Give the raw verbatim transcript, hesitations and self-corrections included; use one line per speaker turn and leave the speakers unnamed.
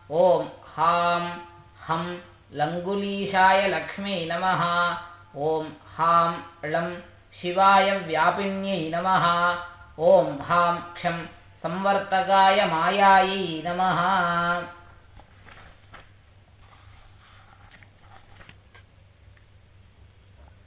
ಓಂ ಹಾಂ ಹಂ ಲಂಗುಲೀಶಾಯ ಲಕ್ಷ್ಮೀ ನಮಃ. ಓಂ ಹಾಂ ಳಂ ಶಿವಾಯ ವ್ಯಾಪಿನ್ಯೈ ನಮಃ. ಓಂ ಹಾಂ ಕ್ಷಂ ಸಂವರ್ತಕಾಯ ಮಾಯಾಯೈ ನಮಃ.